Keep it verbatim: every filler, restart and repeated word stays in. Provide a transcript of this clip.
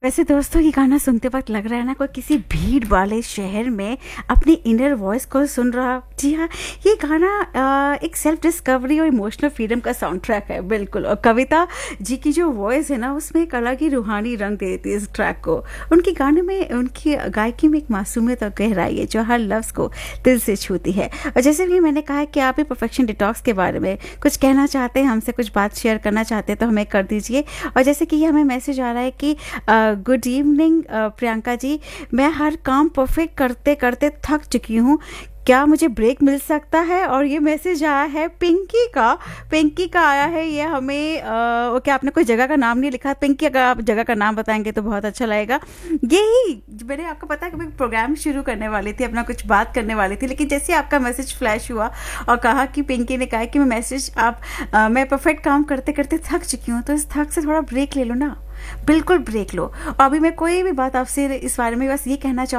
वैसे दोस्तों ये गाना सुनते वक्त लग रहा है ना कोई किसी भीड़ वाले शहर में अपनी इनर वॉइस को सुन रहा। जी हाँ, ये गाना अ, एक सेल्फ डिस्कवरी और इमोशनल फ्रीडम का साउंड ट्रैक है बिल्कुल। और कविता जी की जो वॉइस है ना उसमें एक अलग ही रूहानी रंग दे देती है इस ट्रैक को। उनकी गाने में, उनकी गायकी में एक मासूमियत और गहराई है जो हर लफ्ज़ को दिल से छूती है। और जैसे भी मैंने कहा कि आप भी परफेक्शन डिटॉक्स के बारे में कुछ कहना चाहते हैं, हमसे कुछ बात शेयर करना चाहते हैं तो हमें कर दीजिए। और जैसे कि ये हमें मैसेज आ रहा है कि गुड इवनिंग प्रियंका जी, मैं हर काम परफेक्ट करते करते थक चुकी हूँ, क्या मुझे ब्रेक मिल सकता है? और ये मैसेज आया है पिंकी का पिंकी का आया है ये हमें। आ, क्या आपने कोई जगह का नाम नहीं लिखा? पिंकी, अगर आप जगह का नाम बताएंगे तो बहुत अच्छा लगेगा। यही मैंने आपको पता है कि मैं प्रोग्राम शुरू करने वाली थी, अपना कुछ बात करने वाली थी, लेकिन जैसे आपका मैसेज फ्लैश हुआ और कहा कि पिंकी ने कहा कि मैं मैसेज आप आ, मैं परफेक्ट काम करते करते थक चुकी हूँ, तो इस थक से थोड़ा ब्रेक ले लो ना, बिल्कुल ब्रेक लो। और अभी मैं कोई भी बात आपसे इस बारे में बस ये कहना चाहूँ